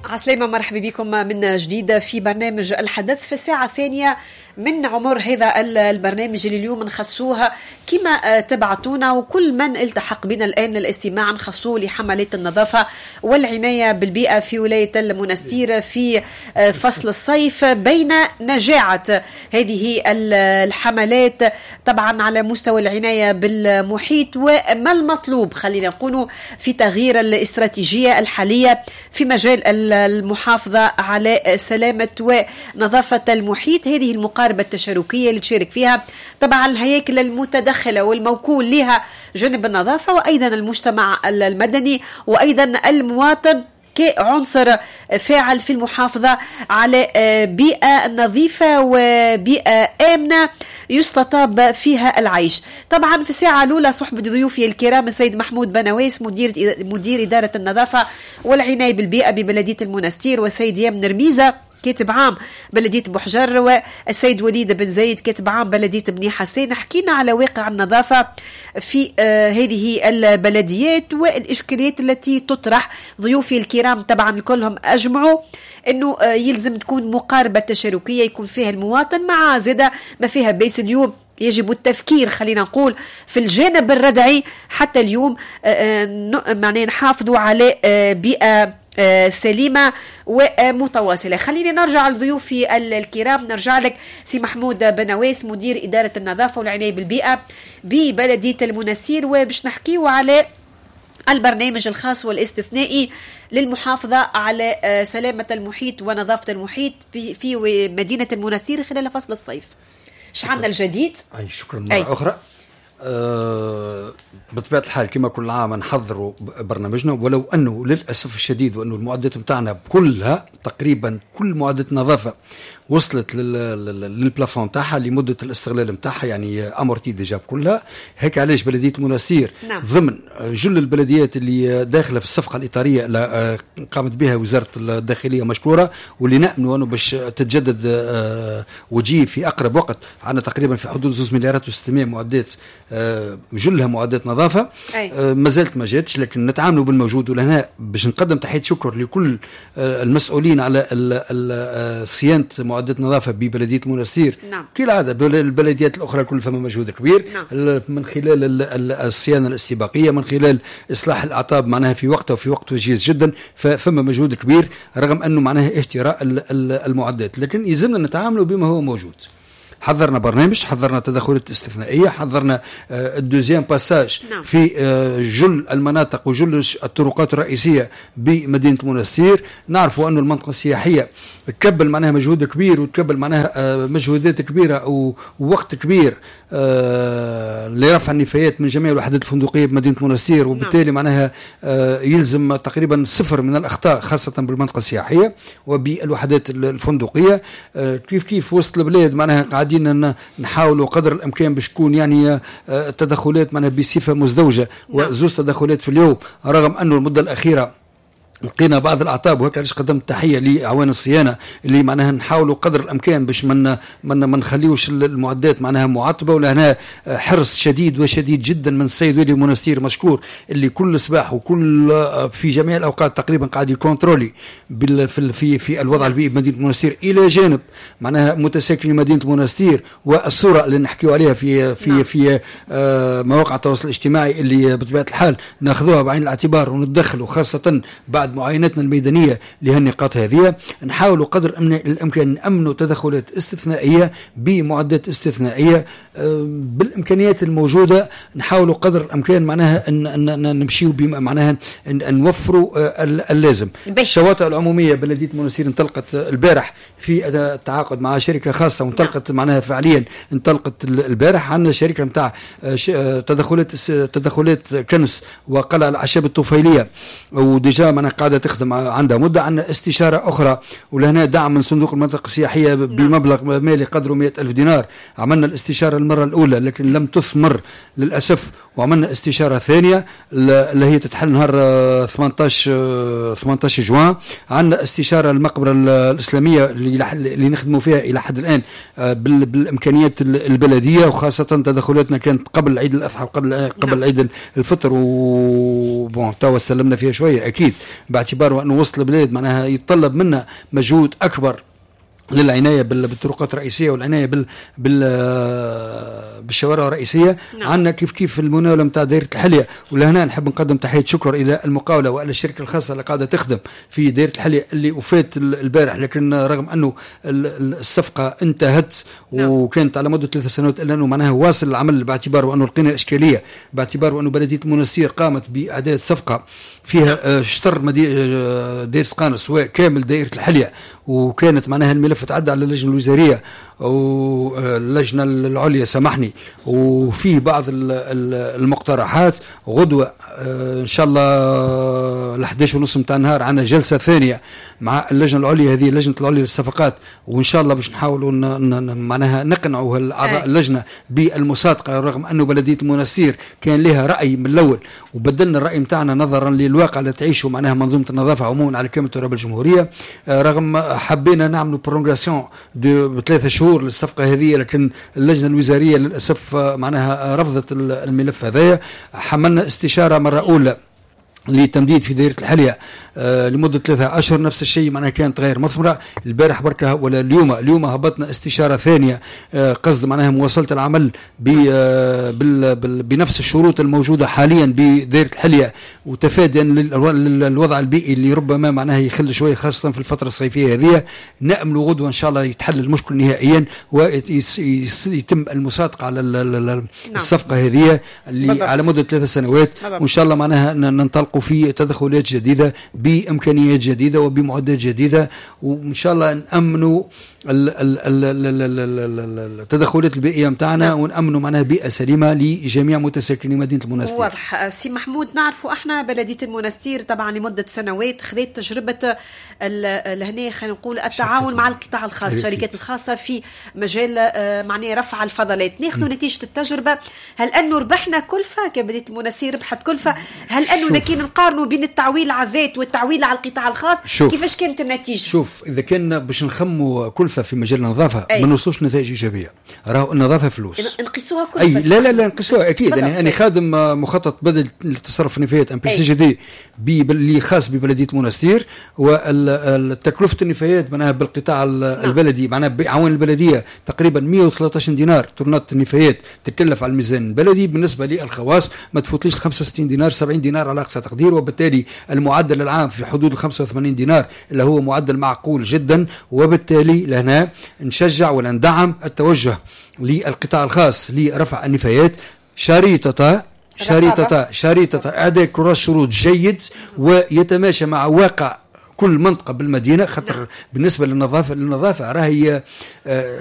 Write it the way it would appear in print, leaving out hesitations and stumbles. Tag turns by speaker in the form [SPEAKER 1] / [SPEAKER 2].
[SPEAKER 1] عسلامة، مرحبا بكم من جديد في برنامج الحدث في الساعة الثانية من عمر هذا البرنامج اللي اليوم نخصوها كما تبعتونا، وكل من التحق بنا الآن للاستماع نخصوه لحملات النظافة والعناية بالبيئة في ولاية المنستير في فصل الصيف. بين نجاعة هذه الحملات طبعا على مستوى العناية بالمحيط وما المطلوب خلينا نقول في تغيير الاستراتيجية الحالية في مجال المحافظة على سلامة ونظافة المحيط. هذه المقاربة التشاركية اللي تشارك فيها طبعا الهياكل المتدخلة والموكول لها جانب النظافة، وأيضا المجتمع المدني، وأيضا المواطن كعنصر فاعل في المحافظة على بيئة نظيفة وبيئة آمنة يستطاب فيها العيش. طبعا في الساعة الأولى صحبة ضيوفي الكرام السيد محمود بنواس مدير إدارة النظافة والعناية بالبيئة ببلدية المنستير، والسيد يامن رميزة كاتب عام بلدية بوحجر، والسيد وليد بن زايد كاتب عام بلدية بني حسين. حكينا على واقع النظافة في هذه البلديات والإشكاليات التي تطرح. ضيوفي الكرام طبعا كلهم أجمعوا أنه يلزم تكون مقاربة تشاركية يكون فيها المواطن مع زادة ما فيها بيس. اليوم يجب التفكير خلينا نقول في الجانب الردعي حتى اليوم معناه نحافظوا على بيئة سليمة ومتواصلة. خليني نرجع لضيوفي الكرام، نرجع لك سي محمود بنواس مدير إدارة النظافة والعناية بالبيئة ببلدية المنستير، وباش نحكيو على البرنامج الخاص والاستثنائي للمحافظة على سلامة المحيط ونظافة المحيط في مدينة المنستير خلال فصل الصيف. شعرنا الجديد؟
[SPEAKER 2] أي شكرا مرة أخرى. بطبيعة الحال كما كل عام نحضروا برنامجنا، ولو أنه للأسف الشديد وأنه المعدات متاعنا كلها تقريبا كل معدات النظافة وصلت للبلافون تاعها لمدة الاستغلال متاعها، يعني أمورتي ديجا كلها. هيك علاش بلدية المنستير ضمن جل البلديات اللي داخلة في الصفقة الإطارية اللي قامت بها وزارة الداخلية مشكورة، واللي نأمنوا أنه باش تتجدد وتجي في أقرب وقت. عندنا تقريبا في حدود 2 مليارات و600 معدات، جلها معدات نظافة. ما زالت ما جاتش، لكن نتعاملوا بالموجود. ولهنا باش نقدم تحية شكر لكل المسؤولين على صيانة معدات نظافة ببلدية المنستير. كالعادة البلديات الأخرى كل فما مجهود كبير من خلال الصيانة الاستباقية، من خلال إصلاح الأعطاب معناها في وقتها وفي وقت وجيز جدا. فما مجهود كبير رغم أنه معناها اهتراء المعدات، لكن يلزمنا نتعاملوا بما هو موجود. حضرنا برنامج، حضرنا تدخلات استثنائية، حضرنا الدوزيام باساج في جل المناطق وجل الطرقات الرئيسية بمدينة المنستير. نعرفوا أن المنطقة السياحية تكبل معناها مجهود كبير وتكبل معناها مجهودات كبيرة ووقت كبير لرفع النفايات من جميع الوحدات الفندقية بمدينة المنستير، وبالتالي معناها يلزم تقريبا 0 من الأخطاء خاصة بالمنطقة السياحية وبالوحدات الفندقية. كيف وسط البلاد معناها قاعدين نحاولوا قدر الامكان باش تكون يعني تدخلات معناها بصفه مزدوجه وزوج تدخلات في اليوم، رغم انه المده الاخيره لقينا بعض الاعطاب. وهكذا علاش قدمت تحيه لاعوان الصيانه اللي معناها نحاولوا قدر الامكان باش ما نخليوش المعدات معناها معطبه. ولهنا حرص شديد وشديد جدا من السيد ولي المنستير مشكور، اللي كل صباح وكل في جميع الاوقات تقريبا قاعد يكونترولي في الوضع البيئي بمدينه المنستير، الى جانب معناها متساكني مدينه المنستير. والصوره اللي نحكيو عليها في مواقع التواصل الاجتماعي اللي بطبيعه الحال ناخذوها بعين الاعتبار وندخلوا، خاصه بعد معاينتنا الميدانية لهالنقاط هذه. نحاولوا قدر الإمكان نأمنوا تدخلات استثنائية بمعدات استثنائية بالإمكانيات الموجودة. نحاولوا قدر الإمكان معناها أن نمشيوا معناها أن نوفروا اللازم. الشواطئ العمومية بلدية المنستير انطلقت البارح في التعاقد مع شركة خاصة، وانطلقت معناها فعليا انطلقت البارح. عندنا شركة متاع تدخلات كنس وقلع الأعشاب الطفيلية، وديجا معناها قاعدة تخدم عندها مدة. عندنا استشارة أخرى ولهنا دعم من صندوق المنطقة السياحية بمبلغ مالي قدره 100,000 دينار. عملنا الاستشارة المرة الأولى لكن لم تثمر للأسف، وعملنا استشارة ثانية اللي هي تتحل نهار 18 جوان. عندنا استشارة المقبرة الإسلامية اللي نخدموا فيها إلى حد الآن بالإمكانيات البلدية، وخاصة تدخلاتنا كانت قبل عيد الأضحى وقبل عيد الفطر، وبون توا سلمنا فيها شوية أكيد باعتبار أنه وسط البلاد معناها يتطلب منا مجهود أكبر للعنايه بالطرقات الرئيسيه والعنايه بالشوارع الرئيسيه. نعم. عندنا كيف المناوله نتاع دائره الحليه، ولهنا نحب نقدم تحيه شكر الى المقاوله والى الشركه الخاصه اللي قاعده تخدم في دائره الحليه اللي وفات البارح، لكن رغم انه الصفقه انتهت. نعم. وكانت على مده 3 سنوات الا انه معناها واصل العمل باعتبار انه لقينا اشكاليه، باعتبار انه بلديه المنستير قامت باعداد صفقه فيها شطر دائره سقانس وكامل دائره الحليه، وكانت معناها الملف تعدى على اللجنه الوزاريه واللجنه العليا سامحني، وفيه بعض المقترحات. غدوه ان شاء الله 11:30 متاع النهار عندنا جلسه ثانيه مع اللجنه العليا، هذه اللجنه العليا للصفقات، وان شاء الله باش نحاولوا معناها نقنعوا اعضاء اللجنه بالمصادقه، رغم انه بلديه المنستير كان لها راي من الاول وبدلنا الراي نتاعنا نظرا للواقع اللي تعيشه معناها منظومه النظافه عموما على كامل تراب الجمهوريه. رغم حبينا نعملوا برونغاسيون ب3 شهور للصفقه هذه، لكن اللجنه الوزاريه للاسف معناها رفضت الملف هذايا. حملنا استشاره مره اولى لتمديد في دائرة الحلية لمدة 3 أشهر، نفس الشيء معناها كانت غير مثمرة. البارح بركة ولا اليوم هبطنا استشارة ثانية قصد معناها مواصلة العمل بنفس الشروط الموجودة حاليا بدائرة الحلية، وتفاديا للوضع البيئي اللي ربما معناها يخل شوية خاصة في الفترة الصيفية هذه. نأمل غدوة إن شاء الله يتحل المشكل نهائيا ويتم المصادقة على الصفقة هذه اللي على مدة 3 سنوات، وإن شاء الله معناها ننطلق في تدخلات جديدة بإمكانيات جديدة وبمعدات جديدة، وإن شاء الله نأمنوا التدخلات البيئية متاعنا ونأمنوا معناها بيئة سليمة لجميع متساكني مدينة المنستير.
[SPEAKER 1] واضح. سي محمود، نعرفوا احنا بلدية المنستير طبعا لمدة سنوات خذت تجربة هنا خلينا نقول التعاون مع القطاع الخاص، الشركات الخاصة في مجال معناه رفع الفضلات. ناخذ نتيجة التجربة، هل أنه ربحنا كلفة كبلدية المنستير ربحت كلفة؟ هل أنه إذا كان نقارنوا بين التعويل على الذات والتعويل على القطاع الخاص كيفاش كانت النتيجة؟
[SPEAKER 2] شوف، إذا كان باش نخموا كلفة في مجال النظافة ما نوصلش نتائج إيجابية. راهو النظافة فلوس،
[SPEAKER 1] نقيسوها كلفة.
[SPEAKER 2] لا نقيسوها أكيد. أنا خادم مخطط بدل للتصرف النفايات MPCGD اللي خاص ببلدية منستير، والتكلفة النفايات معناها بالقطاع البلدي معناها بعون البلدية تقريبا 113 دينار طرنات النفايات تكلف على الميزان البلدي. بالنسبة للخواص ما تفوتليش 65 دينار 70 دينار على أقصى تقدير، وبالتالي المعدل العام في حدود 85 دينار اللي هو معدل معقول جدا. وبالتالي لهنا نشجع ولا ندعم التوجه للقطاع الخاص لرفع النفايات شريطة إعداد كراس شروط جيد ويتماشى مع واقع كل منطقة بالمدينة. خاطر بالنسبة للنظافة راهي